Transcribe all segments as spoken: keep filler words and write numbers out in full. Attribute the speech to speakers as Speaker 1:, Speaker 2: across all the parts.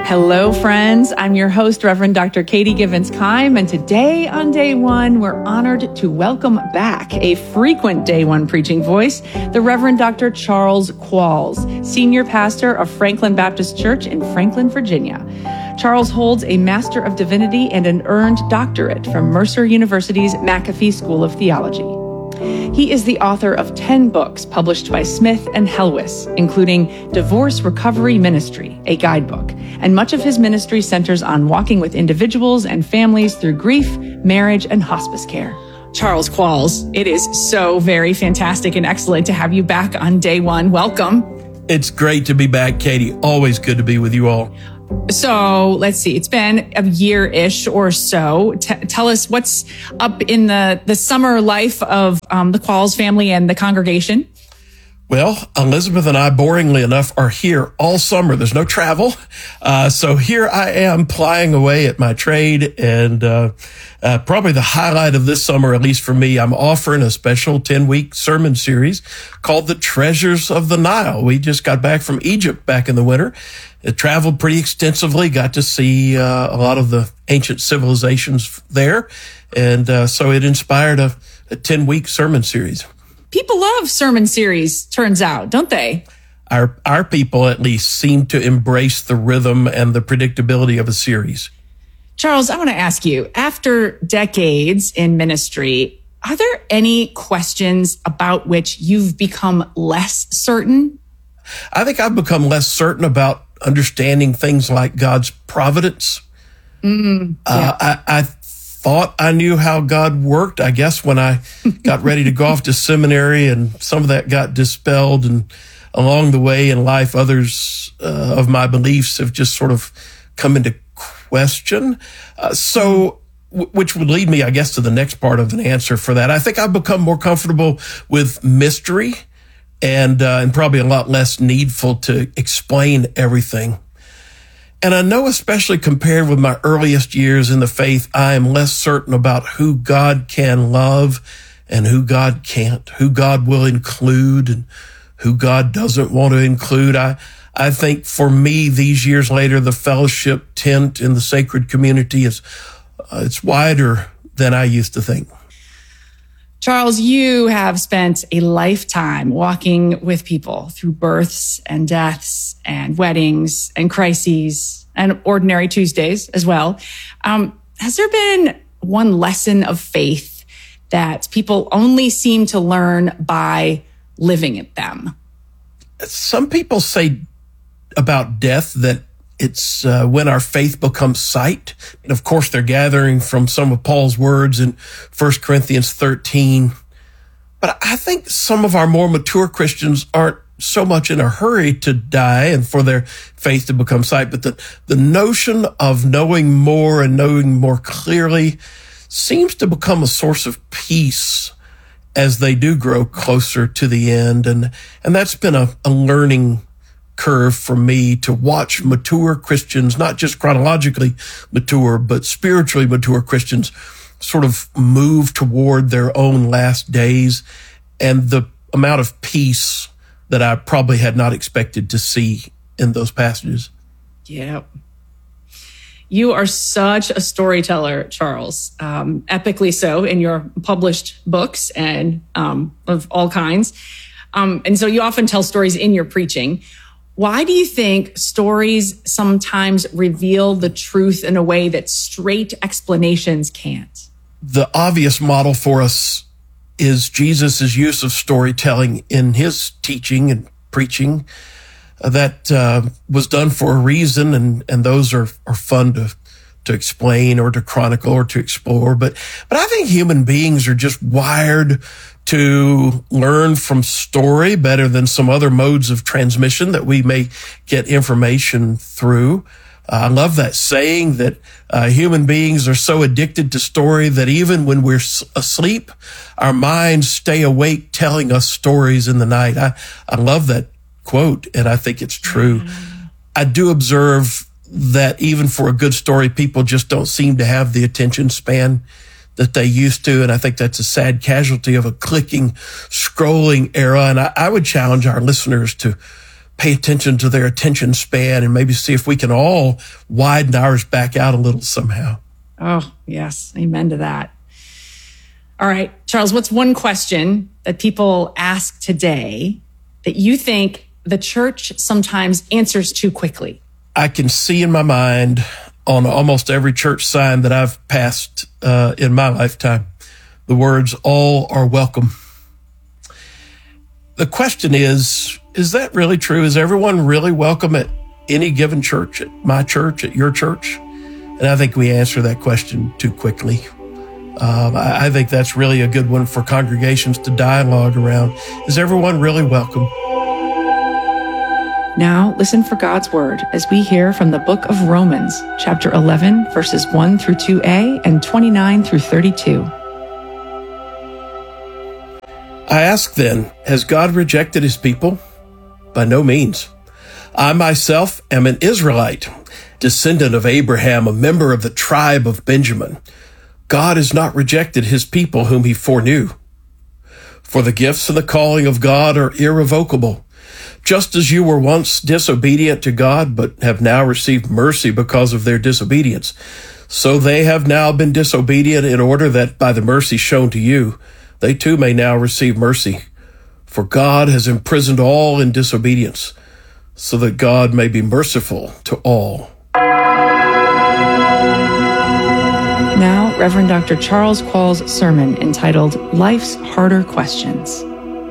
Speaker 1: Hello, friends. I'm your host, Reverend Doctor Katie Givens-Keim, and today on Day One, we're honored to welcome back a frequent Day One preaching voice, the Reverend Doctor Charles Qualls, Senior Pastor of Franklin Baptist Church in Franklin, Virginia. Charles holds a Master of Divinity and an earned doctorate from Mercer University's McAfee School of Theology. He is the author of ten books published by Smith and Helwys, including Divorce Recovery Ministry, a guidebook, and much of his ministry centers on walking with individuals and families through grief, marriage, and hospice care. Charles Qualls, it is so very fantastic and excellent to have you back on Day One. Welcome.
Speaker 2: It's great to be back, Katie. Always good to be with you all.
Speaker 1: So let's see, it's been a year-ish or so. T- tell us what's up in the, the summer life of um, the Qualls family and the congregation.
Speaker 2: Well, Elizabeth and I, boringly enough, are here all summer. There's no travel. Uh, so here I am plying away at my trade. And uh, uh, probably the highlight of this summer, at least for me, I'm offering a special ten-week sermon series called The Treasures of the Nile. We just got back from Egypt back in the winter. It traveled pretty extensively, got to see uh, a lot of the ancient civilizations there. And uh, so it inspired a, a ten-week sermon series.
Speaker 1: People love sermon series, turns out, don't they?
Speaker 2: Our our people, at least, seem to embrace the rhythm and the predictability of a series.
Speaker 1: Charles, I want to ask you, after decades in ministry, are there any questions about which you've become less certain?
Speaker 2: I think I've become less certain about understanding things like God's providence.
Speaker 1: Mm, yeah.
Speaker 2: uh, I, I thought I knew how God worked, I guess, when I got ready to go off to seminary, and some of that got dispelled. And along the way in life, others uh, of my beliefs have just sort of come into question. Uh, so, w- which would lead me, I guess, to the next part of an answer for that. I think I've become more comfortable with mystery and, uh, and probably a lot less needful to explain everything. And I know, especially compared with my earliest years in the faith, I am less certain about who God can love and who God can't, who God will include and who God doesn't want to include. I, I think for me, these years later, the fellowship tent in the sacred community is, uh, it's wider than I used to think.
Speaker 1: Charles, you have spent a lifetime walking with people through births and deaths and weddings and crises and ordinary Tuesdays as well. Um, has there been one lesson of faith that people only seem to learn by living at them?
Speaker 2: Some people say about death that it's uh, when our faith becomes sight. And of course, they're gathering from some of Paul's words in First Corinthians thirteen. But I think some of our more mature Christians aren't so much in a hurry to die and for their faith to become sight. But the, the notion of knowing more and knowing more clearly seems to become a source of peace as they do grow closer to the end. And, and that's been a, a learning curve for me to watch mature Christians, not just chronologically mature, but spiritually mature Christians sort of move toward their own last days, and the amount of peace that I probably had not expected to see in those passages.
Speaker 1: Yeah. You are such a storyteller, Charles, um, epically so in your published books and um, of all kinds. Um, and so you often tell stories in your preaching. Why do you think stories sometimes reveal the truth in a way that straight explanations can't?
Speaker 2: The obvious model for us is Jesus' use of storytelling in his teaching and preaching. Uh, that uh, was done for a reason, and, and those are, are fun to to explain or to chronicle or to explore. But but I think human beings are just wired to learn from story better than some other modes of transmission that we may get information through. Uh, I love that saying that uh, human beings are so addicted to story that even when we're s- asleep, our minds stay awake telling us stories in the night. I, I love that quote, and I think it's true. Mm-hmm. I do observe that even for a good story, people just don't seem to have the attention span that they used to. And I think that's a sad casualty of a clicking, scrolling era. And I, I would challenge our listeners to pay attention to their attention span and maybe see if we can all widen ours back out a little somehow.
Speaker 1: Oh, yes. Amen to that. All right, Charles, what's one question that people ask today that you think the church sometimes answers too quickly?
Speaker 2: I can see in my mind on almost every church sign that I've passed uh, in my lifetime, the words, all are welcome. The question is, is that really true? Is everyone really welcome at any given church, at my church, at your church? And I think we answer that question too quickly. Um, I, I think that's really a good one for congregations to dialogue around. Is everyone really welcome?
Speaker 1: Now listen for God's word as we hear from the book of Romans, chapter eleven, verses one through two a and twenty-nine through thirty-two.
Speaker 2: I ask then, has God rejected his people? By no means. I myself am an Israelite, descendant of Abraham, a member of the tribe of Benjamin. God has not rejected his people whom he foreknew. For the gifts and the calling of God are irrevocable. Just as you were once disobedient to God, but have now received mercy because of their disobedience, so they have now been disobedient in order that by the mercy shown to you, they too may now receive mercy. For God has imprisoned all in disobedience, so that God may be merciful to all.
Speaker 1: Now, Reverend Doctor Charles Quall's sermon entitled Life's Harder Questions.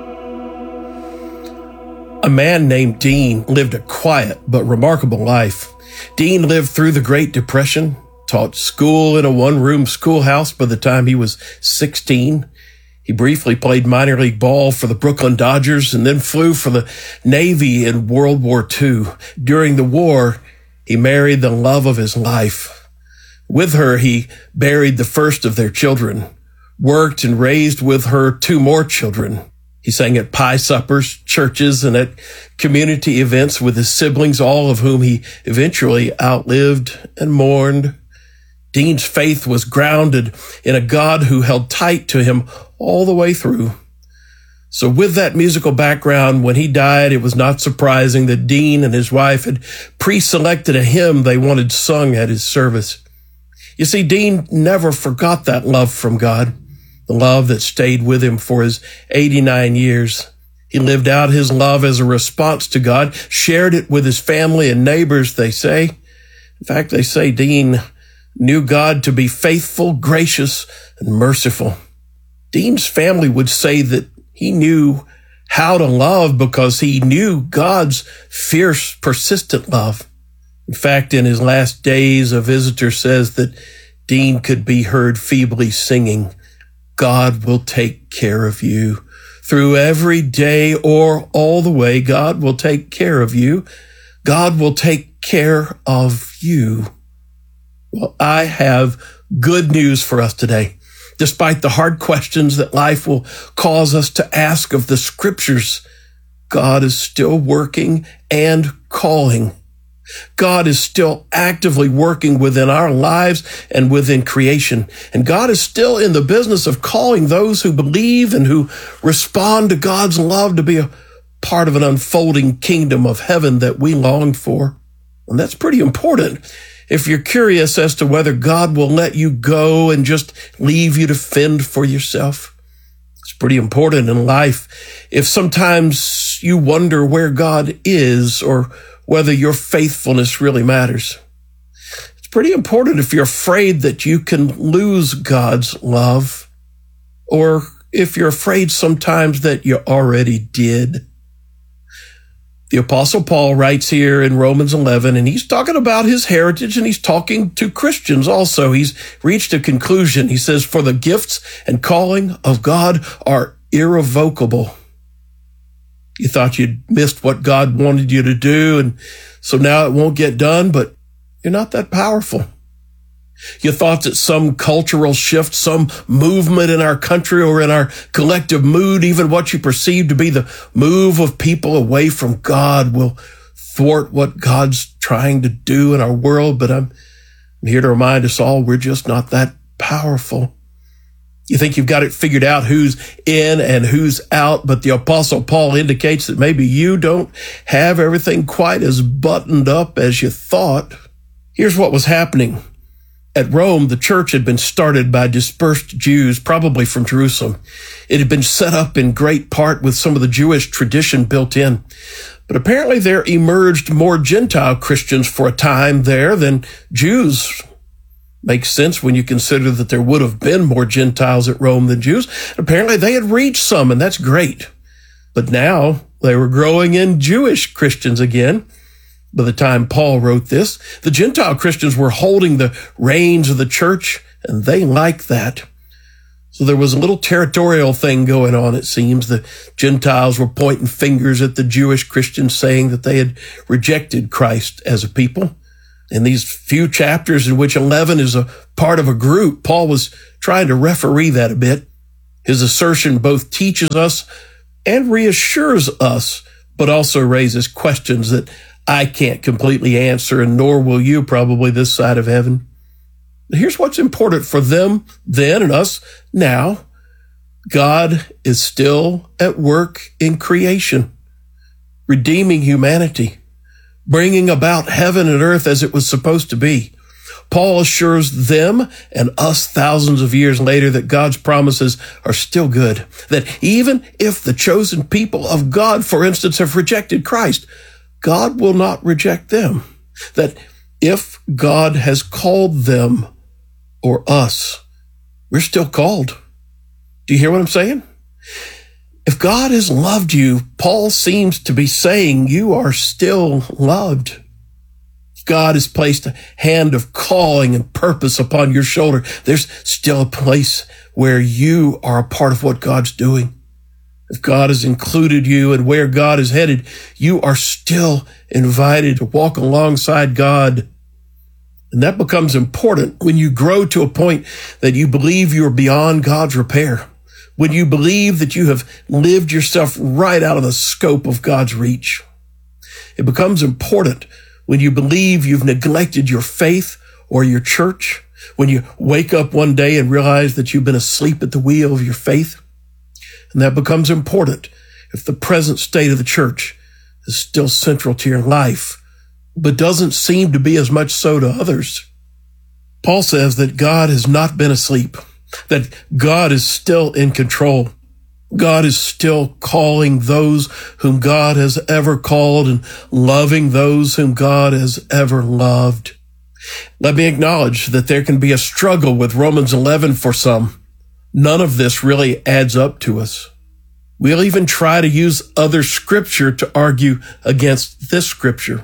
Speaker 2: A man named Dean lived a quiet but remarkable life. Dean lived through the Great Depression, taught school in a one-room schoolhouse by the time he was sixteen. He briefly played minor league ball for the Brooklyn Dodgers and then flew for the Navy in World War Two. During the war, he married the love of his life. With her, he buried the first of their children, worked and raised with her two more children. He sang at pie suppers, churches, and at community events with his siblings, all of whom he eventually outlived and mourned. Dean's faith was grounded in a God who held tight to him all the way through. So with that musical background, when he died, it was not surprising that Dean and his wife had pre-selected a hymn they wanted sung at his service. You see, Dean never forgot that love from God, the love that stayed with him for his eighty-nine years. He lived out his love as a response to God, shared it with his family and neighbors, they say. In fact, they say Dean knew God to be faithful, gracious, and merciful. Dean's family would say that he knew how to love because he knew God's fierce, persistent love. In fact, in his last days, a visitor says that Dean could be heard feebly singing, God will take care of you. Through every day or all the way, God will take care of you. God will take care of you. Well, I have good news for us today. Despite the hard questions that life will cause us to ask of the scriptures, God is still working and calling. God is still actively working within our lives and within creation. And God is still in the business of calling those who believe and who respond to God's love to be a part of an unfolding kingdom of heaven that we long for. And that's pretty important. If you're curious as to whether God will let you go and just leave you to fend for yourself, it's pretty important in life. If sometimes you wonder where God is or whether your faithfulness really matters, it's pretty important if you're afraid that you can lose God's love, or if you're afraid sometimes that you already did. The Apostle Paul writes here in Romans eleven, and he's talking about his heritage, and he's talking to Christians also. He's reached a conclusion. He says, for the gifts and calling of God are irrevocable. You thought you'd missed what God wanted you to do, and so now it won't get done, but you're not that powerful. You thought that some cultural shift, some movement in our country or in our collective mood, even what you perceive to be the move of people away from God, will thwart what God's trying to do in our world. But I'm, I'm here to remind us all we're just not that powerful. You think you've got it figured out who's in and who's out, but the Apostle Paul indicates that maybe you don't have everything quite as buttoned up as you thought. Here's what was happening. At Rome, the church had been started by dispersed Jews, probably from Jerusalem. It had been set up in great part with some of the Jewish tradition built in. But apparently there emerged more Gentile Christians for a time there than Jews. Makes sense when you consider that there would have been more Gentiles at Rome than Jews. Apparently they had reached some, and that's great. But now they were growing in Jewish Christians again. By the time Paul wrote this, the Gentile Christians were holding the reins of the church, and they liked that. So there was a little territorial thing going on, it seems. The Gentiles were pointing fingers at the Jewish Christians, saying that they had rejected Christ as a people. In these few chapters in which eleven is a part of a group, Paul was trying to referee that a bit. His assertion both teaches us and reassures us, but also raises questions that I can't completely answer, and nor will you probably this side of heaven. Here's what's important for them then and us now. God is still at work in creation, redeeming humanity, bringing about heaven and earth as it was supposed to be. Paul assures them and us thousands of years later that God's promises are still good, that even if the chosen people of God, for instance, have rejected Christ, God will not reject them, that if God has called them or us, we're still called. Do you hear what I'm saying? If God has loved you, Paul seems to be saying you are still loved. God has placed a hand of calling and purpose upon your shoulder. There's still a place where you are a part of what God's doing. If God has included you and where God is headed, you are still invited to walk alongside God. And that becomes important when you grow to a point that you believe you're beyond God's repair. When you believe that you have lived yourself right out of the scope of God's reach. It becomes important when you believe you've neglected your faith or your church, when you wake up one day and realize that you've been asleep at the wheel of your faith. And that becomes important if the present state of the church is still central to your life, but doesn't seem to be as much so to others. Paul says that God has not been asleep, that God is still in control. God is still calling those whom God has ever called and loving those whom God has ever loved. Let me acknowledge that there can be a struggle with Romans eleven for some. None of this really adds up to us. We'll even try to use other scripture to argue against this scripture.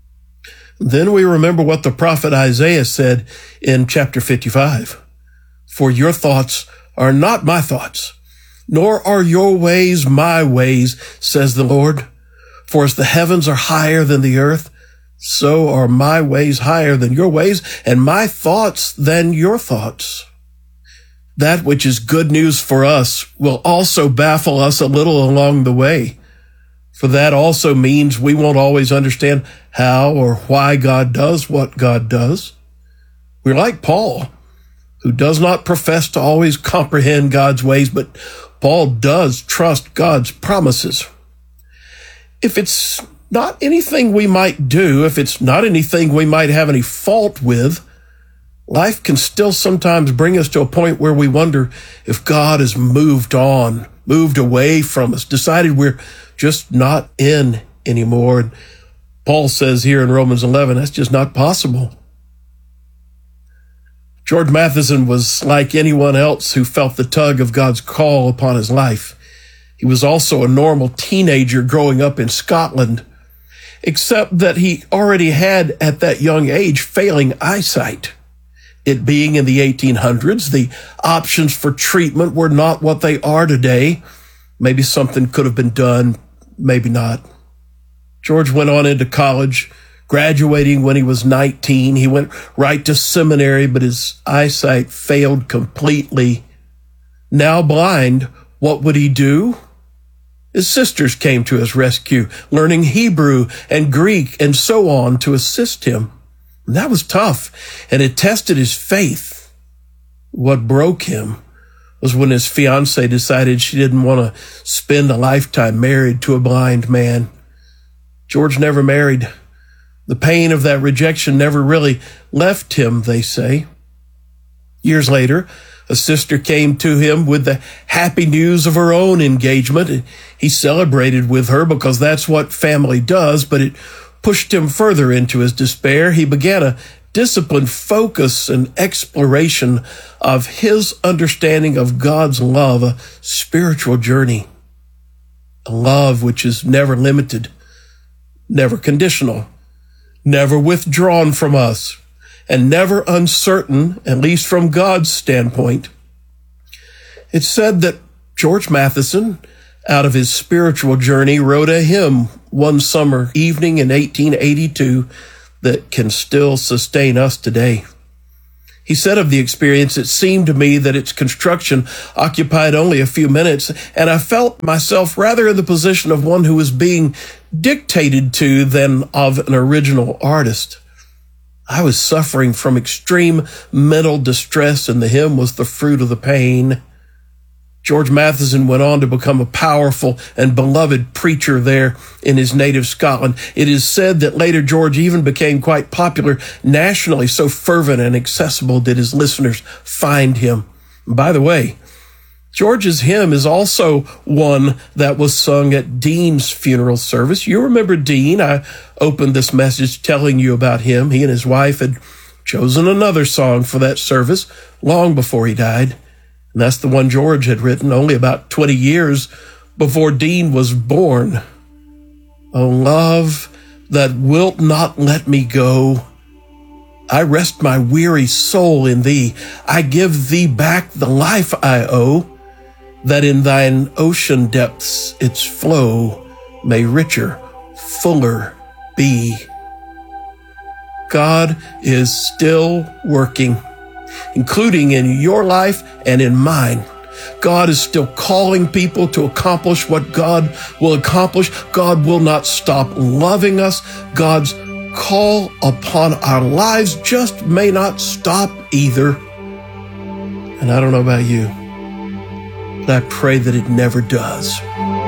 Speaker 2: Then we remember what the prophet Isaiah said in chapter fifty-five. For your thoughts are not my thoughts, nor are your ways my ways, says the Lord. For as the heavens are higher than the earth, so are my ways higher than your ways, and my thoughts than your thoughts. That which is good news for us will also baffle us a little along the way. For that also means we won't always understand how or why God does what God does. We're like Paul, who does not profess to always comprehend God's ways, but Paul does trust God's promises. If it's not anything we might do, if it's not anything we might have any fault with, life can still sometimes bring us to a point where we wonder if God has moved on, moved away from us, decided we're just not in anymore. And Paul says here in Romans eleven, that's just not possible. George Matheson was like anyone else who felt the tug of God's call upon his life. He was also a normal teenager growing up in Scotland, except that he already had at that young age failing eyesight. It being in the eighteen hundreds, the options for treatment were not what they are today. Maybe something could have been done, maybe not. George went on into college, graduating when he was nineteen. He went right to seminary, but his eyesight failed completely. Now blind, what would he do? His sisters came to his rescue, learning Hebrew and Greek and so on to assist him. And that was tough, and it tested his faith. What broke him was when his fiancée decided she didn't want to spend a lifetime married to a blind man. George never married. The pain of that rejection never really left him, they say. Years later, a sister came to him with the happy news of her own engagement. He celebrated with her because that's what family does, but it pushed him further into his despair. He began a disciplined focus and exploration of his understanding of God's love, a spiritual journey, a love which is never limited, never conditional, never withdrawn from us, and never uncertain, at least from God's standpoint. It's said that George Matheson, out of his spiritual journey, wrote a hymn one summer evening in eighteen eighty-two that can still sustain us today. He said of the experience, "It seemed to me that its construction occupied only a few minutes, and I felt myself rather in the position of one who was being dictated to than of an original artist. I was suffering from extreme mental distress, and the hymn was the fruit of the pain." George Matheson went on to become a powerful and beloved preacher there in his native Scotland. It is said that later George even became quite popular nationally, so fervent and accessible did his listeners find him. By the way, George's hymn is also one that was sung at Dean's funeral service. You remember Dean. I opened this message telling you about him. He and his wife had chosen another song for that service long before he died. And that's the one George had written only about twenty years before Dean was born. "O love that wilt not let me go, I rest my weary soul in thee. I give thee back the life I owe, that in thine ocean depths its flow may richer, fuller be." God is still working, including in your life and in mine. God is still calling people to accomplish what God will accomplish. God will not stop loving us. God's call upon our lives just may not stop either. And I don't know about you, but I pray that it never does.